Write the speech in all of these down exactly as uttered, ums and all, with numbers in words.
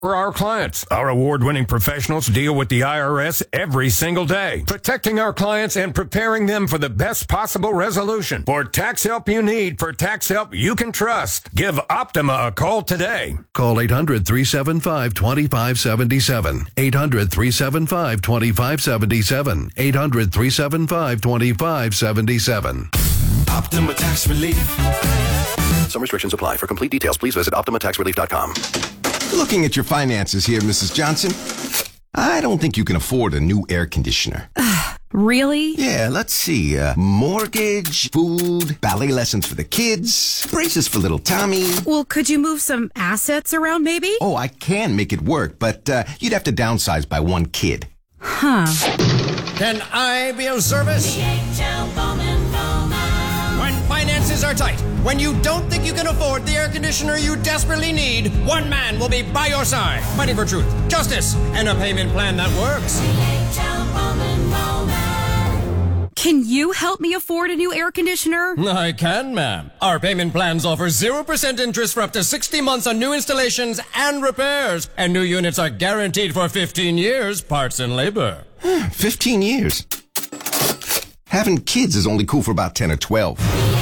For our clients, our award-winning professionals deal with the I R S every single day, protecting our clients and preparing them for the best possible resolution. For tax help you need, for tax help you can trust, give Optima a call today. Call eight hundred, three seven five, two five seven seven. eight hundred, three seven five, two five seven seven. eight hundred, three seven five, two five seven seven. Optima Tax Relief. Some restrictions apply. For complete details, please visit Optima Tax Relief dot com. Looking at your finances here, Missus Johnson, I don't think you can afford a new air conditioner. Really? Yeah, let's see. Uh, mortgage, food, ballet lessons for the kids, braces for little Tommy. Well, could you move some assets around, maybe? Oh, I can make it work, but uh, you'd have to downsize by one kid. Huh. Can I be of service? When finances are tight, when you don't think you can afford the air conditioner you desperately need, one man will be by your side, fighting for truth, justice, and a payment plan that works. Can you help me afford a new air conditioner? I can, ma'am. Our payment plans offer zero percent interest for up to sixty months on new installations and repairs. And new units are guaranteed for fifteen years, parts and labor. fifteen years. Having kids is only cool for about ten or twelve.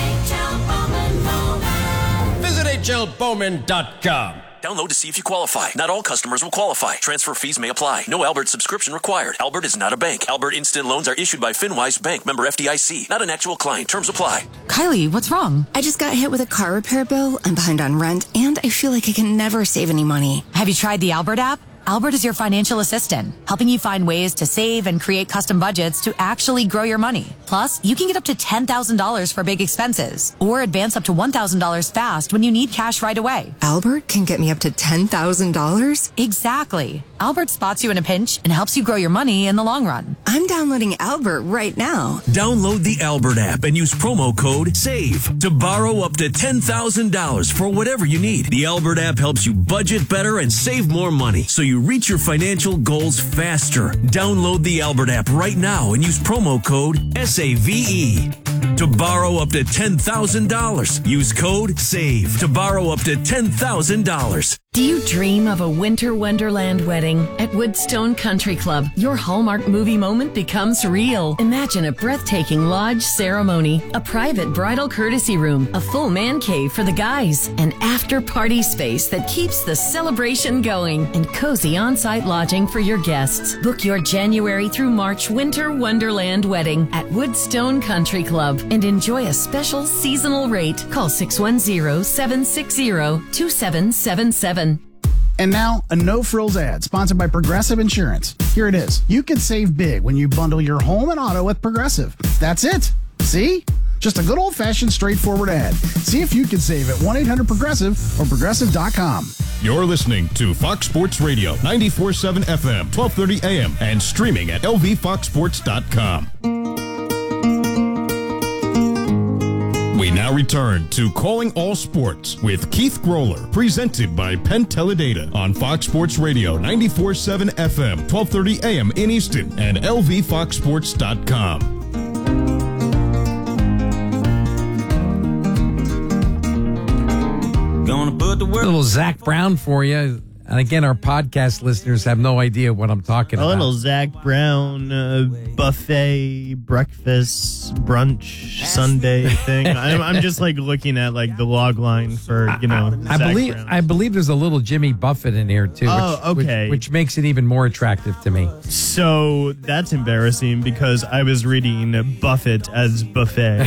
Visit H L Bowman dot com. Download to see if you qualify. Not all customers will qualify. Transfer fees may apply. No Albert subscription required. Albert is not a bank. Albert Instant Loans are issued by FinWise Bank, member F D I C. Not an actual client. Terms apply. Kylie, what's wrong? I just got hit with a car repair bill. I'm behind on rent, and I feel like I can never save any money. Have you tried the Albert app? Albert is your financial assistant, helping you find ways to save and create custom budgets to actually grow your money. Plus, you can get up to ten thousand dollars for big expenses or advance up to one thousand dollars fast when you need cash right away. Albert can get me up to ten thousand dollars? Exactly. Albert spots you in a pinch and helps you grow your money in the long run. I'm downloading Albert right now. Download the Albert app and use promo code SAVE to borrow up to ten thousand dollars for whatever you need. The Albert app helps you budget better and save more money so you reach your financial goals faster. Download the Albert app right now and use promo code SAVE to borrow up to ten thousand dollars. Use code SAVE to borrow up to ten thousand dollars. Do you dream of a winter wonderland wedding? At Woodstone Country Club, your Hallmark movie moment becomes real. Imagine a breathtaking lodge ceremony, a private bridal courtesy room, a full man cave for the guys, an after-party space that keeps the celebration going, and cozy on-site lodging for your guests. Book your January through March winter wonderland wedding at Woodstone Country Club and enjoy a special seasonal rate. Call six one zero, seven six zero, two seven seven seven. And now, a no-frills ad sponsored by Progressive Insurance. Here it is. You can save big when you bundle your home and auto with Progressive. That's it. See? Just a good old-fashioned straightforward ad. See if you can save at one eight hundred progressive or progressive dot com. You're listening to Fox Sports Radio, ninety-four point seven F M, twelve thirty A M, and streaming at L V fox sports dot com. We now return to Calling All Sports with Keith Groller, presented by Penn Teledata on Fox Sports Radio, ninety-four point seven F M, twelve thirty A M in Easton, and L V fox sports dot com. Gonna put the word- A little Zach Brown for you. And again, our podcast listeners have no idea what I'm talking a about. A little Zach Brown uh, buffet, breakfast, brunch, Sunday thing. I'm, I'm just like looking at like the log line for, you know, I, I Zach believe Brown. I believe there's a little Jimmy Buffett in here too. Oh, which, okay. Which, which makes it even more attractive to me. So that's embarrassing because I was reading Buffett as buffet.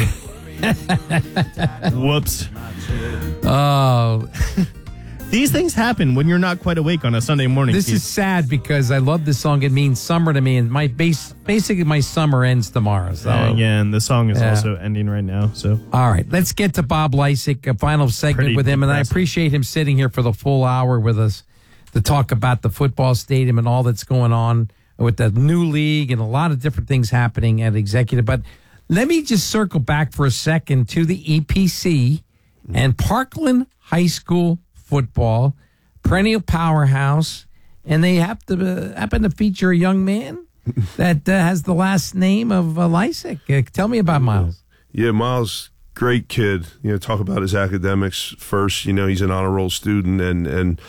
Whoops. Oh. These things happen when you're not quite awake on a Sunday morning. This Keith. is sad because I love this song. It means summer to me, and my base basically my summer ends tomorrow. So yeah, again, the song is yeah. also ending right now. So all right, let's get to Bob Lysick, a final segment Pretty with him, impressive. and I appreciate him sitting here for the full hour with us to talk about the football stadium and all that's going on with the new league and a lot of different things happening at Executive. But let me just circle back for a second to the E P C and Parkland High School football, perennial powerhouse, and they have to uh, happen to feature a young man that uh, has the last name of uh, Lysick. Uh, tell me about Miles. Yeah, Miles, great kid. You know, talk about his academics first. You know, he's an honor roll student, and and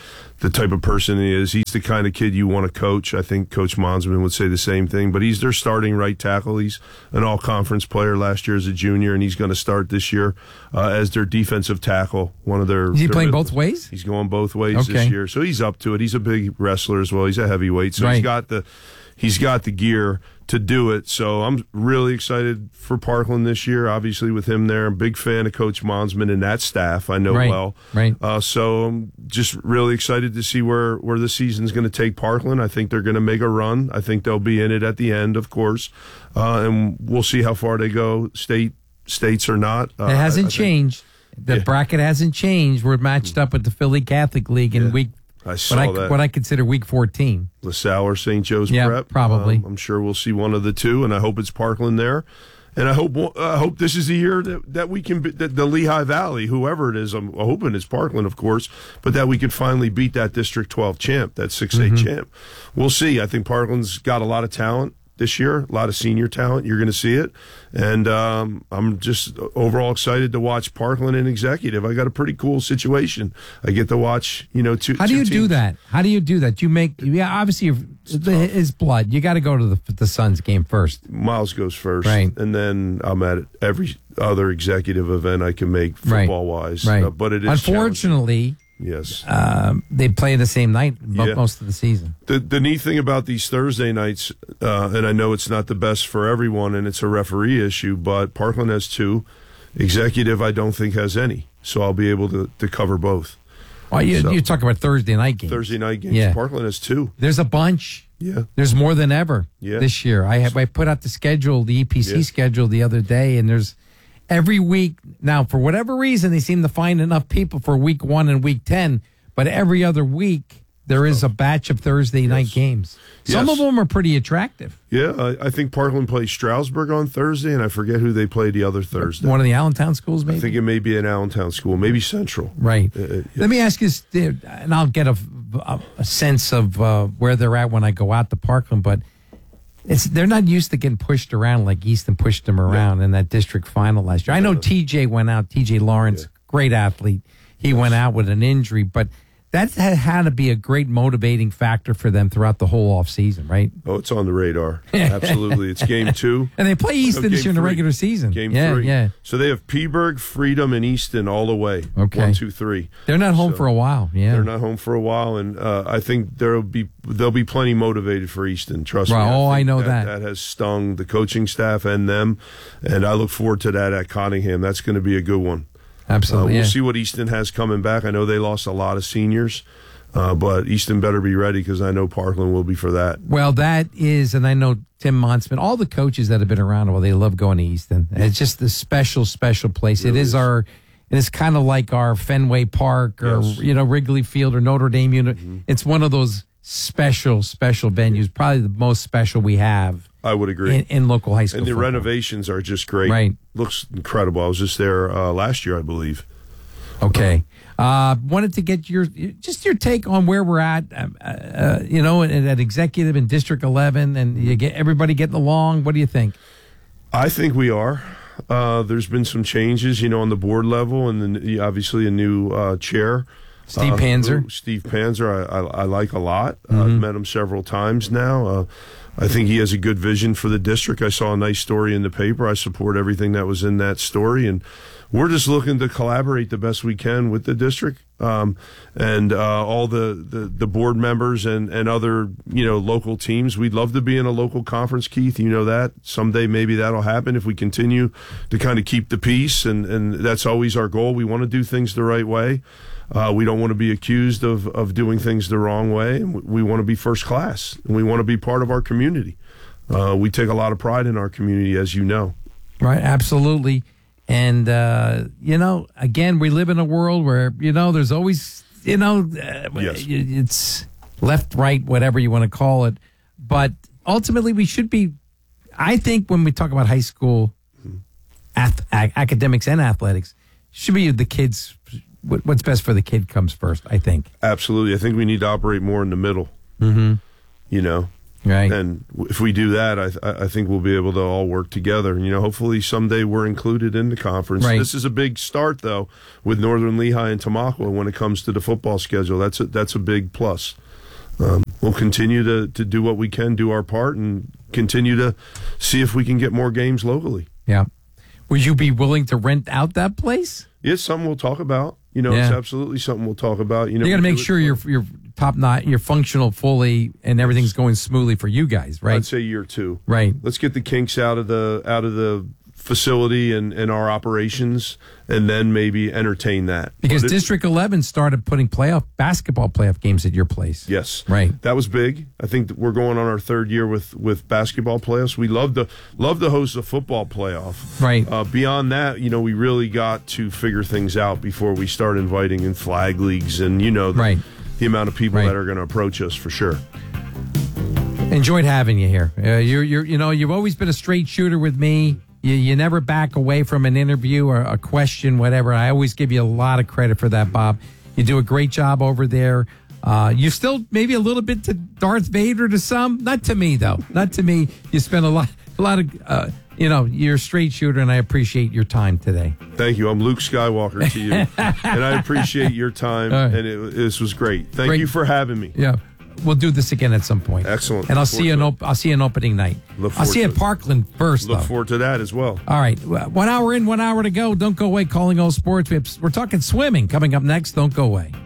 the type of person he is. He's the kind of kid you want to coach. I think Coach Monsman would say the same thing. But he's their starting right tackle. He's an all-conference player last year as a junior, and he's going to start this year uh, as their defensive tackle. One of their. Is he their playing middle, both ways? He's going both ways okay. this year, so he's up to it. He's a big wrestler as well. He's a heavyweight, so right. he's got the he's got the gear to do it. So I'm really excited for Parkland this year, obviously with him there. I'm a big fan of Coach Monsman and that staff I know right. well. Right. Uh, so I'm just really excited to see where, where the season's going to take Parkland. I think they're going to make a run. I think they'll be in it at the end, of course. Uh, and we'll see how far they go, state states or not. Uh, it hasn't I, I changed. Think, the yeah. bracket hasn't changed. We're matched up with the Philly Catholic League in yeah. week I saw what I, that. what I consider week fourteen. LaSalle or Saint Joe's yeah, Prep. probably. Um, I'm sure we'll see one of the two, and I hope it's Parkland there. And I hope I uh, hope this is the year that, that we can, be, that the Lehigh Valley, whoever it is, I'm hoping it's Parkland, of course, but that we can finally beat that District twelve champ, that six A Mm-hmm. champ. We'll see. I think Parkland's got a lot of talent this year, a lot of senior talent. You're going to see it. And um, I'm just overall excited to watch Parkland and Executive. I got a pretty cool situation. I get to watch, you know, two How do two you do teams. that? How do you do that? You make, yeah, obviously, his blood. You got to go to the, the Suns game first. Miles goes first. Right. And then I'm at every other executive event I can make football-wise. Right. Uh, but it is Unfortunately, yes, um, they play the same night mo- Yeah. most of the season. The the neat thing about these Thursday nights, uh, and I know it's not the best for everyone, and it's a referee issue, but Parkland has two. Executive, I don't think, has any. So I'll be able to, to cover both. Oh, you, So- you talk about Thursday night games. Thursday night games. Yeah. Parkland has two. There's a bunch. Yeah. There's more than ever Yeah. this year. I have I put out the schedule, the E P C Yeah. schedule the other day, and there's every week now, for whatever reason, they seem to find enough people for week one and week ten, but every other week there is a batch of Thursday night games. Some Yes. of them are pretty attractive. Yeah, I, I think Parkland plays Stroudsburg on Thursday, and I forget who they play the other Thursday. One of the Allentown schools, maybe? I think it may be an Allentown school, maybe Central. Right. Uh, uh, Let me ask you, this, and I'll get a, a, a sense of uh, where they're at when I go out to Parkland, but it's they're not used to getting pushed around like Easton pushed them around in that district final last year. I know T J went out, T J Lawrence, Yeah. great athlete. He went out with an injury, but that had, had to be a great motivating factor for them throughout the whole offseason, right? Oh, it's on the radar. Absolutely. It's game two. And they play Easton No, this game year in the three. regular season. Game yeah, three. Yeah, So they have Peaburg, Freedom, and Easton all the way. Okay. One, two, three. They're not home So for a while. Yeah. They're not home for a while, and uh, I think there'll be they'll be plenty motivated for Easton. Trust Right. me. Oh, I think know that. That has stung the coaching staff and them, and I look forward to that at Cottingham. That's going to be a good one. Absolutely. Uh, we'll yeah. see what Easton has coming back. I know they lost a lot of seniors, uh, but Easton better be ready because I know Parkland will be for that. Well, that is, and I know Tim Monsman, all the coaches that have been around, well, they love going to Easton. It's just a special, special place. It, really is, is. our, it is kind of like our Fenway Park or, Yes. you know, Wrigley Field or Notre Dame. Uni- mm-hmm. It's one of those special, special venues, probably the most special we have. I would agree. In, in local high school. And the football. renovations are just great. Right. Looks incredible. I was just there uh, last year, I believe. Okay. Uh, wanted to get your just your take on where we're at, uh, uh, you know, at, at executive in District eleven, and you get everybody getting along. What do you think? I think we are. Uh, there's been some changes, you know, on the board level, and then obviously a new uh, chair. Steve uh, Panzer. who- Steve Panzer, I, I, I like a lot. Uh, Mm-hmm. I've met him several times now. Uh, I think he has a good vision for the district. I saw a nice story in the paper. I support everything that was in that story, and we're just looking to collaborate the best we can with the district um, and uh, all the, the, the board members and, and other, you know, local teams. We'd love to be in a local conference, Keith. You know that. Someday maybe that'll happen if we continue to kind of keep the peace, and, and that's always our goal. We want to do things the right way. Uh, we don't want to be accused of, of doing things the wrong way. And we, we want to be first class, and we want to be part of our community. Uh, we take a lot of pride in our community, as you know. Right, absolutely. And, uh, you know, again, we live in a world where, you know, there's always, you know, uh, Yes. it's left, right, whatever you want to call it. But ultimately, we should be, I think when we talk about high school ath- ac- academics and athletics, should be the kids, what- what's best for the kid comes first, I think. Absolutely. I think we need to operate more in the middle. Mm-hmm. You know, Right. And if we do that, I, I think we'll be able to all work together. You know, hopefully someday we're included in the conference. Right. This is a big start, though, with Northern Lehigh and Tamaqua when it comes to the football schedule. That's a, that's a big plus. Um, we'll continue to, to do what we can, do our part, and continue to see if we can get more games locally. Yeah. Would you be willing to rent out that place? It's something we'll talk about. You know, Yeah. it's absolutely something we'll talk about. You know, You got to we make do it sure for- you're you're top notch, you're functional fully, and everything's going smoothly for you guys, right? I'd say year two. Right. Let's get the kinks out of the out of the facility and, and our operations, and then maybe entertain that. Because But it- District eleven started putting playoff basketball playoff games at your place. Yes, right. That was big. I think that we're going on our third year with, with basketball playoffs. We love to love to host a football playoff. Right. Uh, beyond that, you know, we really got to figure things out before we start inviting in flag leagues and you know the, Right. the amount of people Right. that are going to approach us for sure. Enjoyed having you here. Uh, you're you're you know you've always been a straight shooter with me. You, you never back away from an interview or a question, whatever. I always give you a lot of credit for that, Bob. You do a great job over there. Uh, you still maybe a little bit to Darth Vader to some, not to me though. Not to me. You spend a lot, a lot of, uh, you know, you're a straight shooter, and I appreciate your time today. Thank you. I'm Luke Skywalker to you, and I appreciate your time. All right. And it, this was great. Thank Great. you for having me. Yeah, we'll do this again at some point. Excellent. And I'll Look see you. In op- I'll see you in opening night. Look I'll forward see you to at it. Parkland first. Look though. forward to that as well. All right, one hour in, one hour to go. Don't go away. Calling all sports. We have, we're talking swimming coming up next. Don't go away.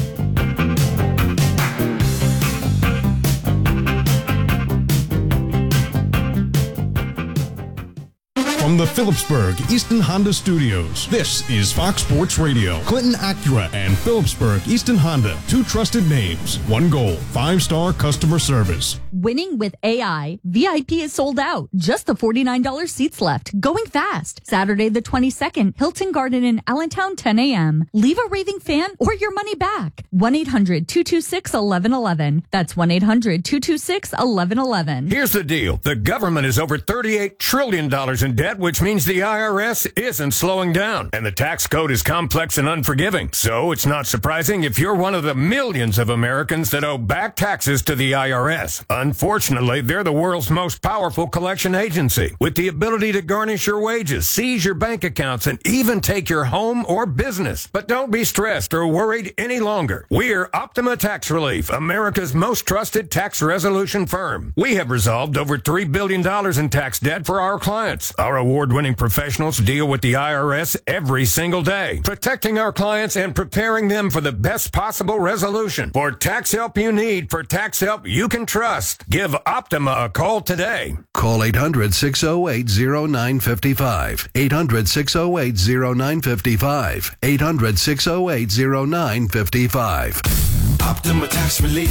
From the Phillipsburg Easton Honda Studios, this is Fox Sports Radio. Clinton Acura and Phillipsburg Easton Honda, two trusted names, one goal, five-star customer service. Winning with A I. V I P is sold out. Just the forty-nine dollars seats left. Going fast. Saturday the twenty-second, Hilton Garden in Allentown, ten a.m. Leave a raving fan or your money back. one eight hundred two two six one one one one. That's one eight hundred two two six one one one one. Here's the deal. The government is over thirty-eight trillion dollars in debt, which means the I R S isn't slowing down. And the tax code is complex and unforgiving. So it's not surprising if you're one of the millions of Americans that owe back taxes to the I R S. Unfortunately, they're the world's most powerful collection agency, with the ability to garnish your wages, seize your bank accounts, and even take your home or business. But don't be stressed or worried any longer. We're Optima Tax Relief, America's most trusted tax resolution firm. We have resolved over three billion dollars in tax debt for our clients. Our award-winning professionals deal with the I R S every single day, protecting our clients and preparing them for the best possible resolution. For tax help you need, for tax help you can trust, give Optima a call today. Call eight hundred six oh eight oh nine five five. eight hundred six oh eight oh nine five five. eight hundred six oh eight oh nine five five. Optima Tax Relief.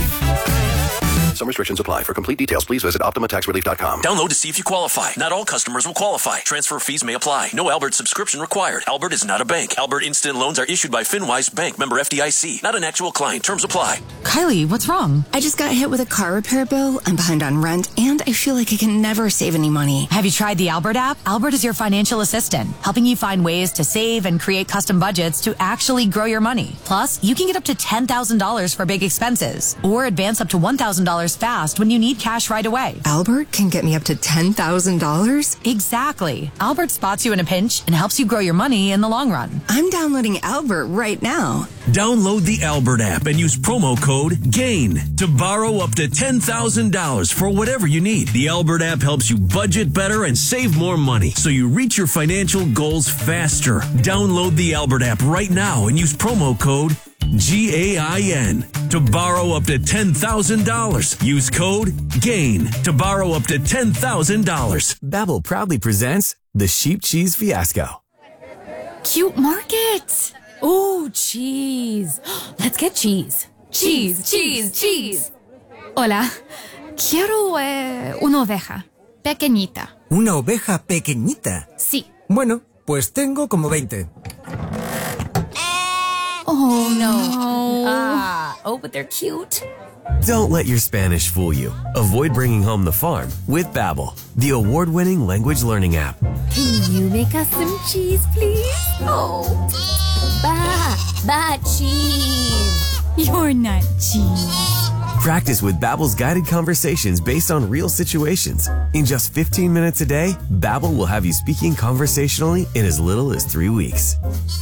Some restrictions apply. For complete details, please visit optima tax relief dot com. Download to see if you qualify. Not all customers will qualify. Transfer fees may apply. No Albert subscription required. Albert is not a bank. Albert Instant Loans are issued by FinWise Bank, member F D I C. Not an actual client. Terms apply. Kylie, what's wrong? I just got hit with a car repair bill. I'm behind on rent, and I feel like I can never save any money. Have you tried the Albert app? Albert is your financial assistant, helping you find ways to save and create custom budgets to actually grow your money. Plus, you can get up to ten thousand dollars for big expenses, or advance up to one thousand dollars fast when you need cash right away. Albert can get me up to ten thousand dollars? Exactly. Albert spots you in a pinch and helps you grow your money in the long run. I'm downloading Albert right now. Download the Albert app and use promo code GAIN to borrow up to ten thousand dollars for whatever you need. The Albert app helps you budget better and save more money so you reach your financial goals faster. Download the Albert app right now and use promo code G A I N to borrow up to ten thousand dollars. Use code GAIN to borrow up to ten thousand dollars. Babbel proudly presents the Sheep Cheese Fiasco. Cute market. Oh, cheese. Let's get cheese. Cheese, cheese, cheese. Hola. Quiero eh, una oveja. Pequeñita. ¿Una oveja pequeñita? Sí. Bueno, pues tengo como veinte. Oh, no. Ah, oh, but they're cute. Don't let your Spanish fool you. Avoid bringing home the farm with Babbel, the award-winning language learning app. Can you make us some cheese, please? Oh. Ba, ba cheese. You're not cheese. Practice with Babbel's guided conversations based on real situations. In just fifteen minutes a day, Babbel will have you speaking conversationally in as little as three weeks.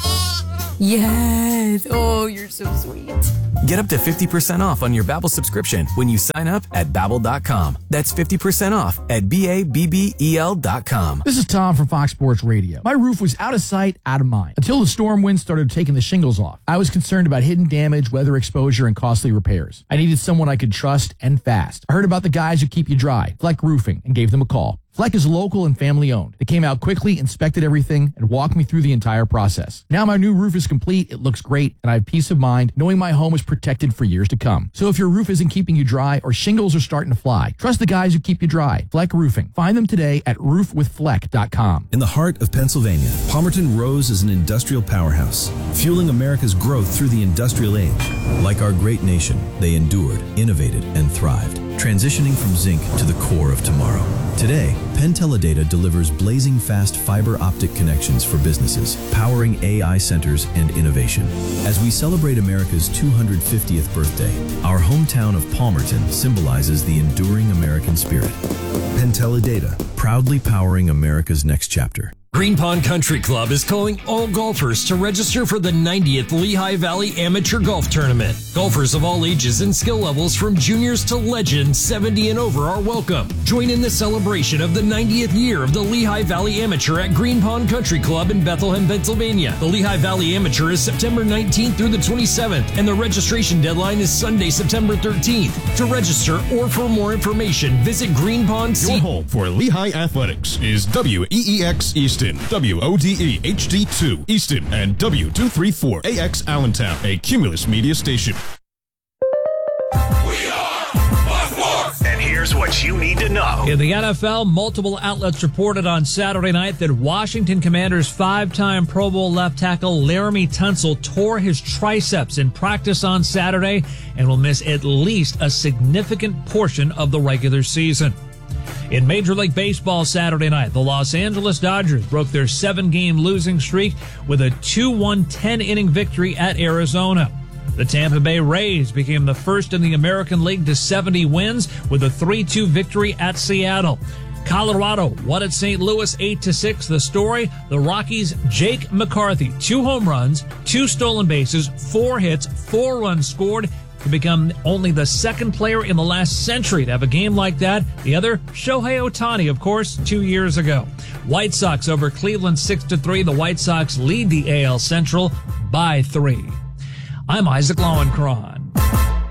Yes. Oh, you're so sweet. Get up to fifty percent off on your Babbel subscription when you sign up at Babbel dot com. That's fifty percent off at B A B B E L dot com. This is Tom from Fox Sports Radio. My roof was out of sight, out of mind, until the storm winds started taking the shingles off. I was concerned about hidden damage, weather exposure, and costly repairs. I needed someone I could trust and fast. I heard about the guys who keep you dry, Fleck Roofing, and gave them a call. Fleck is local and family owned. They came out quickly, inspected everything, and walked me through the entire process. Now my new roof is complete, it looks great, and I have peace of mind knowing my home is protected for years to come. So if your roof isn't keeping you dry or shingles are starting to fly, trust the guys who keep you dry. Fleck Roofing. Find them today at roof with fleck dot com. In the heart of Pennsylvania, Palmerton rose as an industrial powerhouse, fueling America's growth through the industrial age. Like our great nation, they endured, innovated, and thrived, transitioning from zinc to the core of tomorrow. Today, Penn Teledata delivers blazing fast fiber optic connections for businesses, powering A I centers and innovation. As we celebrate America's two hundred fiftieth birthday, our hometown of Palmerton symbolizes the enduring American spirit. Penn Teledata, proudly powering America's next chapter. Green Pond Country Club is calling all golfers to register for the ninetieth Lehigh Valley Amateur Golf Tournament. Golfers of all ages and skill levels from juniors to legends seventy and over are welcome. Join in the celebration of the ninetieth year of the Lehigh Valley Amateur at Green Pond Country Club in Bethlehem, Pennsylvania. The Lehigh Valley Amateur is September nineteenth through the twenty-seventh, and the registration deadline is Sunday, September thirteenth. To register or for more information, visit Green Pond C. Your home for Lehigh Athletics is W E E X Easton, W O D E H D two Easton, and W two thirty-four A X Allentown, a Cumulus Media station. And here's what you need to know. In the N F L, multiple outlets reported on Saturday night that Washington Commanders five-time Pro Bowl left tackle Laramie Tunsil tore his triceps in practice on Saturday and will miss at least a significant portion of the regular season. In Major League Baseball Saturday night, the Los Angeles Dodgers broke their seven-game losing streak with a two one ten-inning victory at Arizona. The Tampa Bay Rays became the first in the American League to seventy wins with a three two victory at Seattle. Colorado won at Saint Louis eight to six. The story, the Rockies' Jake McCarthy, two home runs, two stolen bases, four hits, four runs scored, to become only the second player in the last century to have a game like that. The other, Shohei Ohtani, of course, two years ago. White Sox over Cleveland six to three. The White Sox lead the A L Central by three. I'm Isaac Lowenkron.